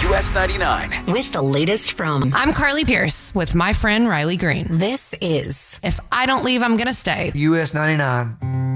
US 99. With the latest from... I'm Carly Pierce with my friend Riley Green. This is... If I don't leave, I'm going to stay. US 99.